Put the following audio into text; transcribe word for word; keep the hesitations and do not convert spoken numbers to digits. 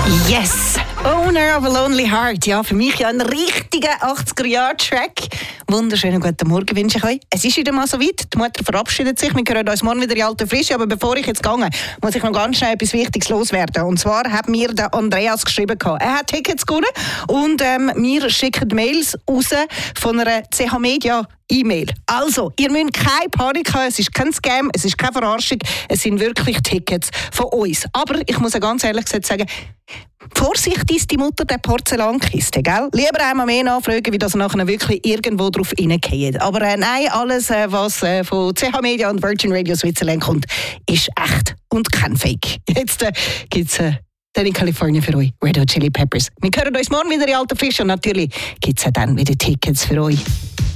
Yes! Owner of a Lonely Heart. Ja, für mich ja ein richtiger achtziger-Jahre-Track. Wunderschönen guten Morgen wünsche ich euch. Es ist wieder mal so weit. Die Mutter verabschiedet sich. Wir hören uns morgen wieder in alter Frische. Aber bevor ich jetzt gehe, muss ich noch ganz schnell etwas Wichtiges loswerden. Und zwar hat mir der Andreas geschrieben. Er hat Tickets gewonnen und ähm, wir schicken Mails raus von einer C H Media E-Mail. Also, ihr müsst keine Panik haben, es ist kein Scam, es ist keine Verarschung, es sind wirklich Tickets von uns. Aber ich muss ja ganz ehrlich gesagt sagen, Vorsicht ist die Mutter der Porzellankiste, gell? Lieber einmal mehr nachfragen, wie das nachher wirklich irgendwo drauf reingeht. Aber äh, nein, alles, äh, was äh, von C H Media und Virgin Radio Switzerland kommt, ist echt und kein Fake. Jetzt äh, gibt es äh, dann in Kalifornien für euch Red Hot Chili Peppers. Wir hören uns morgen wieder in alter Frische und natürlich gibt es dann wieder Tickets für euch.